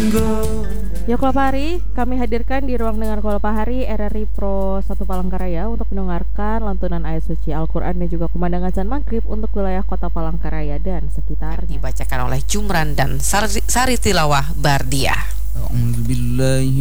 Ya Kolopahari, kami hadirkan di ruang dengar Kolopahari RRI Pro 1 Palangkaraya untuk mendengarkan lantunan ayat suci Al-Quran dan juga kumandang azan maghrib untuk wilayah kota Palangkaraya dan sekitarnya. Dibacakan oleh Jumran dan Sari Tilawah Bardiah.